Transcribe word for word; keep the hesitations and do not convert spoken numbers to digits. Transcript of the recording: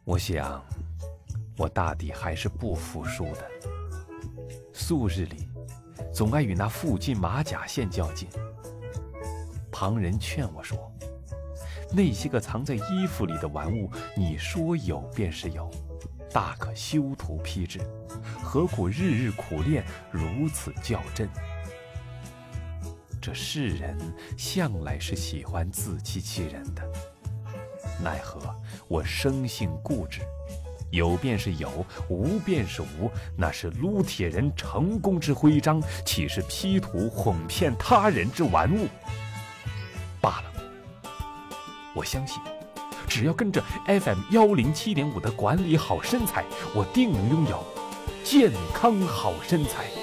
我想，我大抵还是不服输的。素日里，总爱与那附近马甲线较劲。旁人劝我说，那些个藏在衣服里的玩物，你说有便是有，大可修图批之，何苦日日苦练，如此较真？这世人向来是喜欢自欺欺人的，奈何我生性固执，有便是有，无便是无，那是撸铁人成功之徽章，岂是 P 图哄骗他人之玩物？罢了，我相信只要跟着 F M 一零七点五的管理好身材，我定能拥有健康好身材。